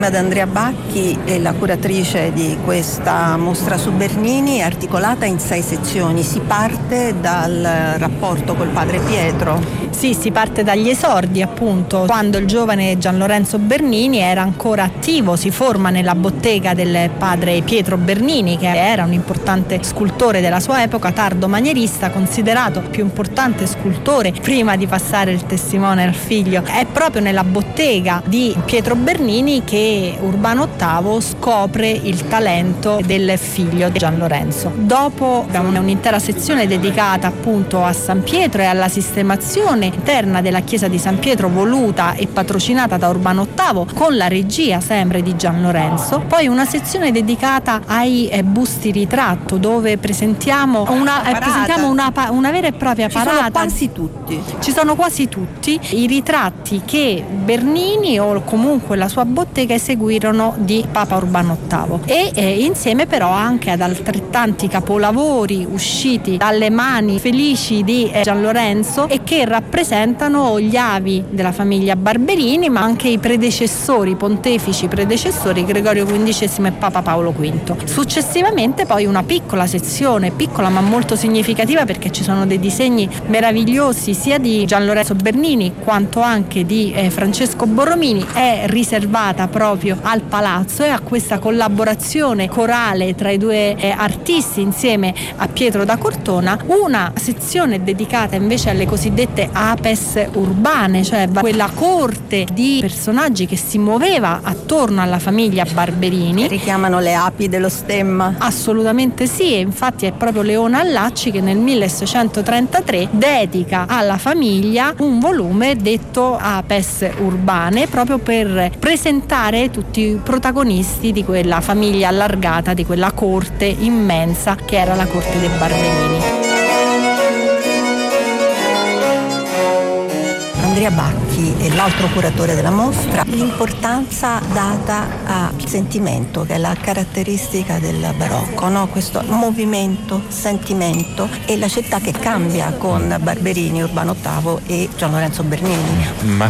Ad Andrea Bacchi è la curatrice di questa mostra su Bernini, articolata in 6 sezioni. Si parte dal rapporto col padre Pietro. Sì, si parte dagli esordi, appunto, quando il giovane Gian Lorenzo Bernini era ancora attivo, si forma nella bottega del padre Pietro Bernini, che era un importante scultore della sua epoca, tardo manierista, considerato più importante scultore prima di passare il testimone al figlio. È proprio nella bottega di Pietro Bernini che Urbano VIII scopre il talento del figlio di Gian Lorenzo. Dopo abbiamo un'intera sezione dedicata appunto a San Pietro e alla sistemazione interna della chiesa di San Pietro, voluta e patrocinata da Urbano VIII con la regia sempre di Gian Lorenzo. Poi una sezione dedicata ai busti ritratto, dove presentiamo una vera e propria parata. Ci sono quasi tutti i ritratti che Bernini o comunque la sua bottega eseguirono di Papa Urbano VIII e insieme però anche ad altrettanti capolavori usciti dalle mani felici di Gian Lorenzo e che rappresentano gli avi della famiglia Barberini, ma anche i pontefici predecessori Gregorio XV e Papa Paolo V. Successivamente poi una piccola sezione, piccola ma molto significativa, perché ci sono dei disegni meravigliosi sia di Gian Lorenzo Bernini quanto anche di Francesco Borromini, è riservata proprio al palazzo e a questa collaborazione corale tra i due artisti insieme a Pietro da Cortona. Una sezione dedicata invece alle cosiddette apes urbane, cioè quella corte di personaggi che si muoveva attorno alla famiglia Barberini. Richiamano le api dello stemma? Assolutamente sì, e infatti è proprio Leone Allacci che nel 1633 dedica alla famiglia un volume detto Apes Urbane, proprio per presentare tutti i protagonisti di quella famiglia allargata, di quella corte immensa che era la corte dei Barberini. Andrea Bacchi è l'altro curatore della mostra. L'importanza data al sentimento, che è la caratteristica del barocco, no? Questo movimento, sentimento, e la città che cambia con Barberini, Urbano VIII e Gian Lorenzo Bernini.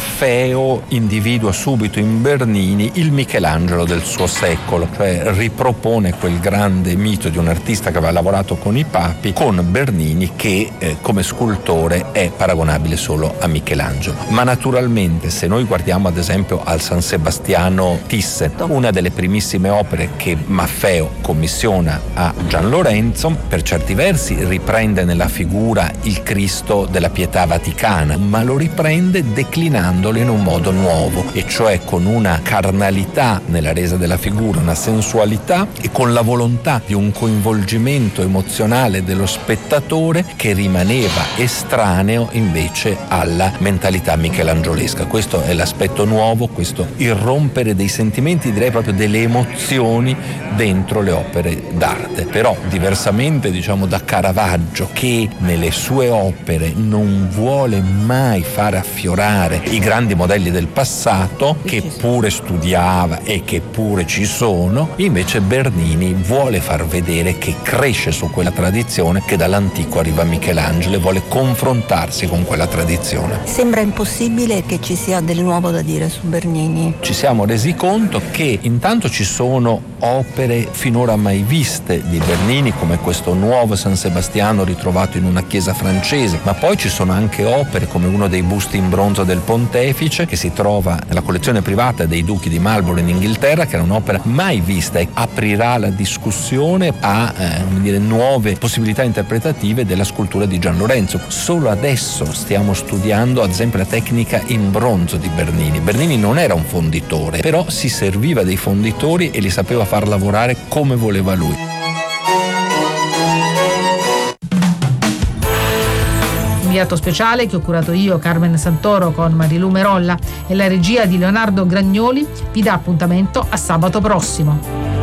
Maffeo individua subito in Bernini il Michelangelo del suo secolo, cioè ripropone quel grande mito di un artista che aveva lavorato con i papi, con Bernini che come scultore è paragonabile solo a Michelangelo. Ma naturalmente, se noi guardiamo ad esempio al San Sebastiano Thyssen, una delle primissime opere che Maffeo commissiona a Gian Lorenzo, per certi versi riprende nella figura il Cristo della Pietà Vaticana, ma lo riprende declinandolo in un modo nuovo, e cioè con una carnalità nella resa della figura, una sensualità, e con la volontà di un coinvolgimento emozionale dello spettatore che rimaneva estraneo invece alla mentalità michelangiolesca. Questo è l'aspetto nuovo, questo irrompere dei sentimenti, direi proprio delle emozioni dentro le opere d'arte. Però diversamente da Caravaggio, che nelle sue opere non vuole mai far affiorare i grandi modelli del passato, che pure studiava e che pure ci sono, invece Bernini vuole far vedere che cresce su quella tradizione, che dall'antico arriva Michelangelo, e vuole confrontarsi con quella tradizione. Sembra impossibile che ci sia del nuovo da dire su Bernini. Ci siamo resi conto che intanto ci sono opere finora mai viste di Bernini, come questo nuovo San Sebastiano ritrovato in una chiesa francese, ma poi ci sono anche opere come uno dei busti in bronzo del Pontefice, che si trova nella collezione privata dei duchi di Marlborough in Inghilterra, che è un'opera mai vista e aprirà la discussione a nuove possibilità interpretative della scultura di Gian Lorenzo. Solo adesso stiamo studiando ad esempio la tecnica in bronzo di Bernini. Bernini non era un fonditore, però si serviva dei fonditori e li sapeva far lavorare come voleva lui. Inviato speciale che ho curato io, Carmen Santoro, con Marilu Merolla, e la regia di Leonardo Gragnoli, vi dà appuntamento a sabato prossimo.